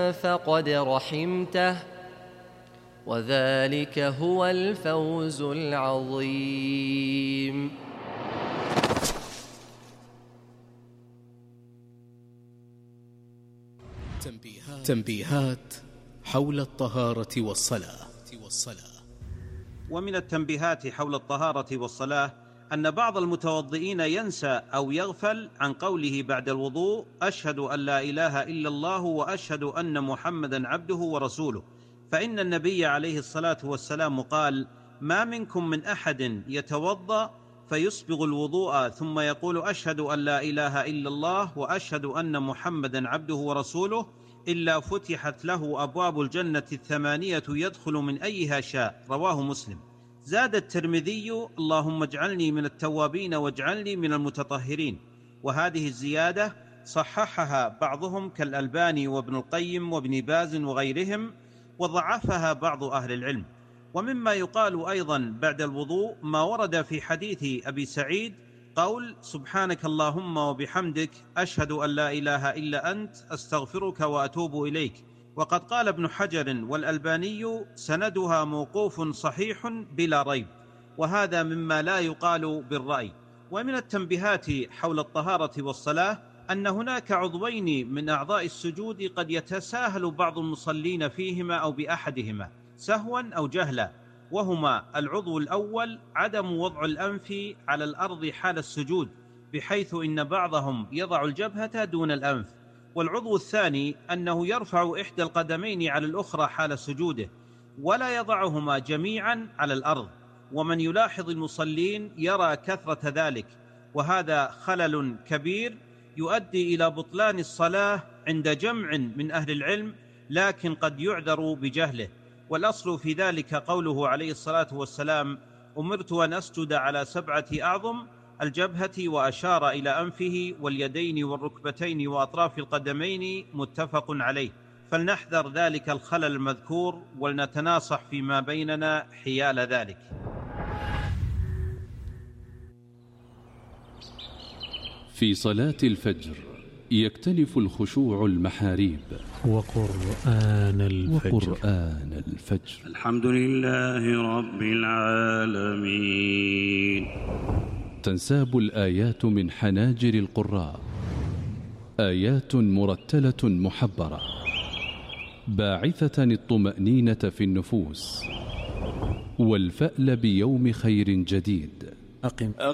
فقد رحمته وذلك هو الفوز العظيم. تنبيهات حول الطهارة والصلاة. ومن التنبيهات حول الطهارة والصلاة أن بعض المتوضئين ينسى أو يغفل عن قوله بعد الوضوء: أشهد أن لا إله إلا الله وأشهد أن محمدا عبده ورسوله، فإن النبي عليه الصلاة والسلام قال: ما منكم من أحد يتوضأ فيسبغ الوضوء ثم يقول: أشهد أن لا إله إلا الله وأشهد أن محمدا عبده ورسوله إلا فتحت له أبواب الجنة 8 يدخل من أيها شاء. رواه مسلم. زاد الترمذي: اللهم اجعلني من التوابين واجعلني من المتطهرين. وهذه الزيادة صححها بعضهم كالألباني وابن القيم وابن باز وغيرهم، وضعفها بعض أهل العلم. ومما يقال أيضا بعد الوضوء ما ورد في حديث أبي سعيد قول: سبحانك اللهم وبحمدك أشهد أن لا إله إلا أنت أستغفرك وأتوب إليك. وقد قال ابن حجر والألباني: سندها موقوف صحيح بلا ريب، وهذا مما لا يقال بالرأي. ومن التنبيهات حول الطهارة والصلاة أن هناك عضوين من أعضاء السجود قد يتساهل بعض المصلين فيهما أو بأحدهما سهوا أو جهلا، وهما: العضو الأول عدم وضع الأنف على الأرض حال السجود، بحيث إن بعضهم يضع الجبهة دون الأنف. والعضو الثاني أنه يرفع إحدى القدمين على الأخرى حال سجوده ولا يضعهما جميعا على الأرض. ومن يلاحظ المصلين يرى كثرة ذلك، وهذا خلل كبير يؤدي إلى بطلان الصلاة عند جمع من أهل العلم، لكن قد يعذر بجهله. والأصل في ذلك قوله عليه الصلاة والسلام: أمرت أن أسجد على 7 أعظم: الجبهة، وأشار إلى أنفه واليدين والركبتين وأطراف القدمين، متفق عليه. فلنحذر ذلك الخلل المذكور ولنتناصح فيما بيننا حيال ذلك. في صلاة الفجر يختلف الخشوع المحاريب. وقرآن الفجر. الحمد لله رب العالمين. تنساب الآيات من حناجر القراء، آيات مرتلة محبرة باعثة الطمأنينة في النفوس والفأل بيوم خير جديد. أقم